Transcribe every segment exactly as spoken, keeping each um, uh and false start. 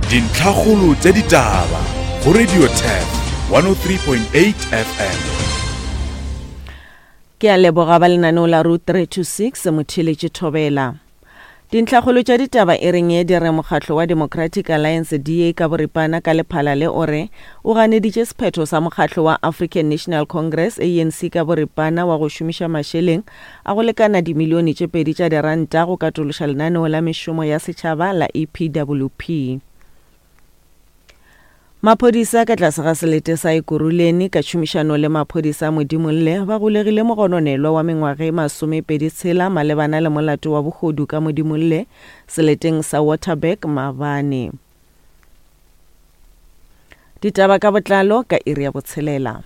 Dintlhakgolo tsa ditaba go Radio Tap one oh three point eight F M. Ke a leboga ba lenaneo la Route three two six Motheletše Thobela. Dintlhakgolo tša ditaba e reng e dire mokgatlo wa Democratic Alliance D A ka boripana ka lephala le ore o ganeditše sephetho sa mokgatlo wa African National Congress A N C ka boripana wa go šomiša mašeleng a go lekana dimilione tše pedi tša diranta go katološa lenaneo la mešomo ya setšhaba la E P W P. Maphodisa ka tlase ga selete sa Ekurhuleni ka tšhomišano le maphodisa Modimolle ba golegile mogononelwa wa mengwaga e masomepedi tshela malebana le molato wa bogodu ka Modimolle seleteng sa Waterberg Mabane. Ditaba ka botlalo ka iri ya botshelela.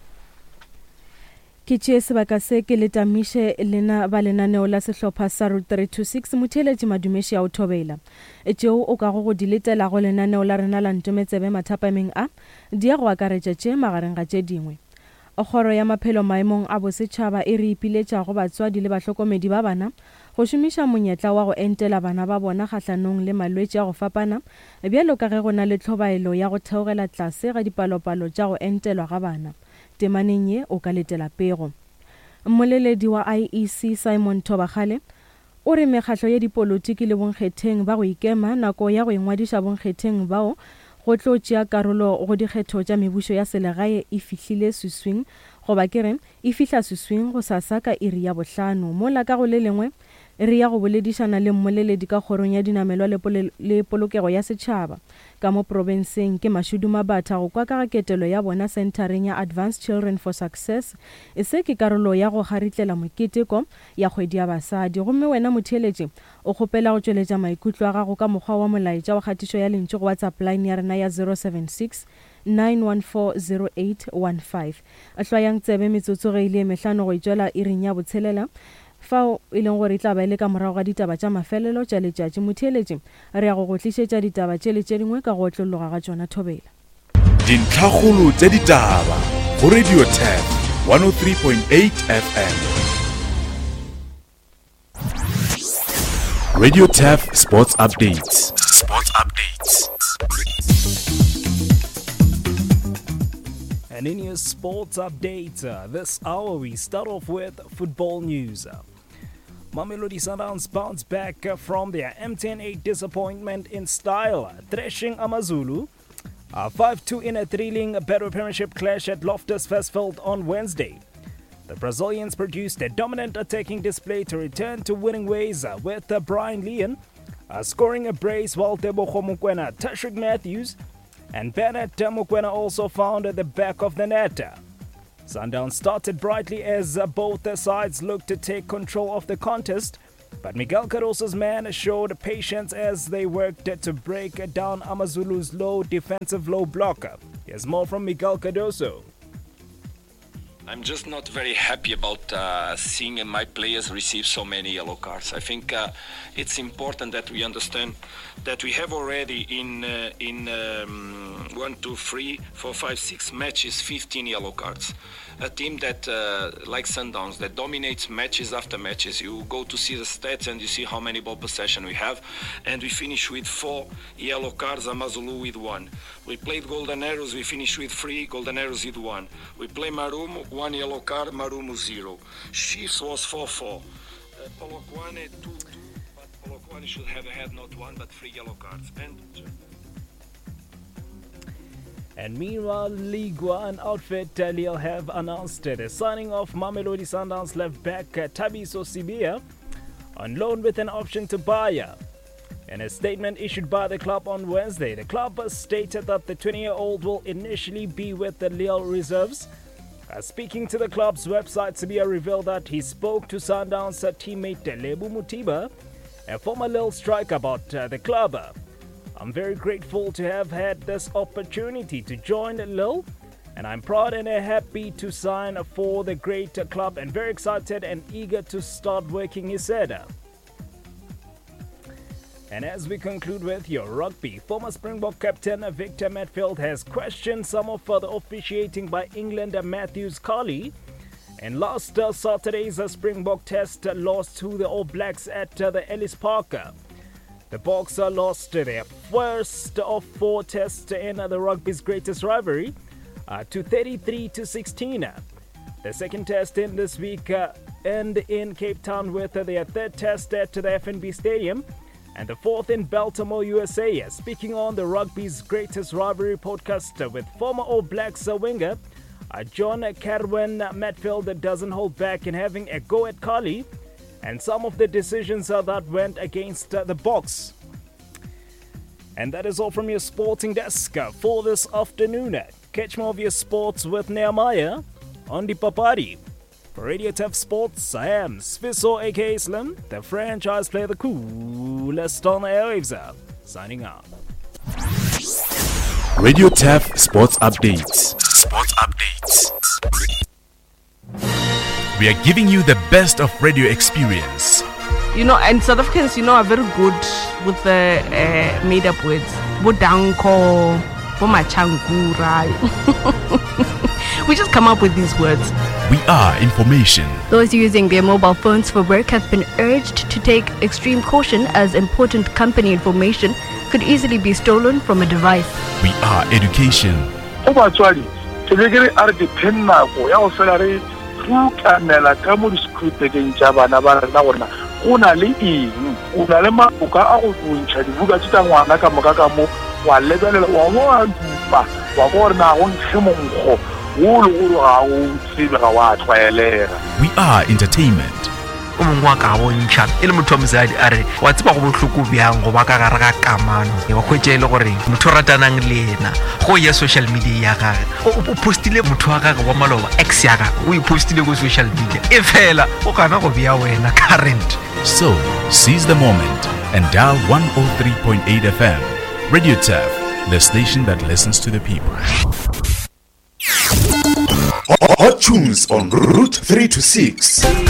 Ke tšee sebaka se ke letamiše lena ba lenaneo la sehlopha sa Route three two six Motheletši Madumeši ya o Thobela e tšeo o ka go go diletela go lenaneo la rena la Ntometsebe mathapameng a di ya go akaretša tše magareng ga tše dingwe. Kgoro ya maphelo maemong a bosetšhaba e re ipiletša go batswadi le bahlokomedi ba bana go šomiša monyetla wa go entela bana ba bona kgahlanong le malwetši a go fapana bjalo ka ge go na le tlhobaelo ya go theogela tlase ga dipalopalo tša go entelwa ga bana. Temaneng ye o ka letela pego. Mmoleledi wa I E C Simon Thobagale o re mekgatlo ya dipolotiki le bonkgetheng ba go ikema nako ya go ingwadiša bonkgetheng bao go tlo tšea karolo go dikgetho tša mebušo ya selegae e fihlile suswing goba ke re e fihla suswing go sasa ka iri ya bohlano mola ka go le lengwe re ya go boledišana le mmoleledi ka kgorong ya dinamelwa le polokego ya setšhaba ka mo provenseng ke Mashudu Mabatha go kwa ka ga ketelo ya bona centereng ya Advanced Children for Success e se ke karolo ya go garitlela moketeko ya kgwedi ya basadi gomme wena Motheletši o kgopela go tšweletša maikutlo a gago ka mokgwa wa molaetša wa kgatišo ya lentšu go WhatsApp line ya rena ya zero seven six nine one four zero eight one five a hlwayang tsebe metsotso ge ile mehlano go itšwela iring ya botshelela fao e leng gore e tla ba ile ka morago ga ditaba tša mafelelo tša letšatši. Motheletši re ya go go tlišetša ditaba tše le tše dingwe ka go otlologa ga tšona Thobela. Dintlhakgolo tša ditaba go Radio Tap one oh three point eight F M. Radio Tap Sports Updates. Sports Updates. And in your sports update, uh, this hour we start off with football news. Uh, Mamelodi Sundowns bounce back uh, from their M ten eight disappointment in style, uh, thrashing AmaZulu uh, five two in a thrilling Battle Premiership clash at Loftus Versfeld on Wednesday. The Brazilians produced a dominant attacking display to return to winning ways uh, with uh, Brian Leon uh, scoring a brace while Tebogo Mokoena, Tashrik Matthews and Bernard Mokoena also found at the back of the net. Sundowns started brightly as both sides looked to take control of the contest, but Miguel Cardoso's men showed patience as they worked to break down AmaZulu's low defensive low blocker. Here's more from Miguel Cardoso. I'm just not very happy about uh, seeing my players receive so many yellow cards. I think uh, it's important that we understand that we have already in uh, in um, one, two, three, four, five, six matches, fifteen yellow cards. A team that, uh, like Sundowns, that dominates matches after matches. You go to see the stats and you see how many ball possession we have, and we finish with four yellow cards, AmaZulu with one. We played Golden Arrows, we finished with three, Golden Arrows with one. We play Marumo, one yellow card, Marumo zero. Chiefs was four four. Uh, Polokwane two two, but Polokwane should have had not one but three yellow cards. And And meanwhile, League One outfit uh, Lille have announced the signing of Mamelodi Sundowns left back uh, Thabiso Sibiya on loan with an option to buy. In a statement issued by the club on Wednesday, the club stated that the twenty-year-old will initially be with the Lille reserves. Uh, speaking to the club's website, Sibiya revealed that he spoke to Sundowns uh, teammate Lebu Mutiba, a former Lille striker, about uh, the club. I'm very grateful to have had this opportunity to join Lille, and I'm proud and happy to sign for the great club and very excited and eager to start working, he said. And as we conclude with your rugby, former Springbok captain Victor Matfield has questioned some of the officiating by England Matthews Carley. And last uh, Saturday's uh, Springbok test uh, lost to the All Blacks at uh, the Ellis Park. The Boxer lost their first of four tests in the rugby's greatest rivalry uh, to thirty-three to sixteen. The second test in this week uh, end in Cape Town with uh, their third test at the F N B Stadium, and the fourth in Baltimore, U S A. Speaking on the rugby's greatest rivalry podcast uh, with former All Blacks uh, winger uh, John Kerwin Matfield doesn't hold back in having a go at Carly and some of the decisions uh, that went against uh, the Boks. And that is all from your sporting desk uh, for this afternoon. Catch more of your sports with Nehemiah on the Papadi. For Radio T A F Sports, I am Sfiso aka Slim, the franchise player, the coolest on the airwaves. Signing out. Radio T A F Sports Updates. Sports Updates. We are giving you the best of radio experience. You know, and South Africans, you know, are very good with the uh, made-up words. Bodanko, Bomachangura. We just come up with these words. We are information. Those using their mobile phones for work have been urged to take extreme caution as important company information could easily be stolen from a device. We are education. Una le eng una le maboka a go tsontšha dibuka tse tsa ngwana ka moka ka mo wa lebelela wa mo a dupa wa go rena go ntshe monkgo wo le go ga o tsebe ga wa tlwaelega. We are entertainment. o mongwe wa ka bontšha e le motho wa mosadi a re wa tseba go bohloko bjang go ba ka gare ga kamano wa hwetša e le gore motho o ratanang le ena go ya social media ya gage o postile motho wa gage wa maloba ex ya gage o ipostile go social media e fela o kana go bea wena current. So seize the moment and dial one oh three point eight F M. Radio T A F, the station that listens to the people. Hot tunes on Route three to six.